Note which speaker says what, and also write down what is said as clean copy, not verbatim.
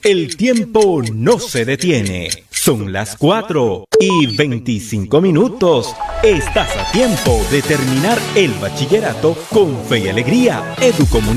Speaker 1: El tiempo no se detiene. Son las 4:25. Estás a tiempo de terminar el bachillerato con fe y alegría. Educomunicaciones.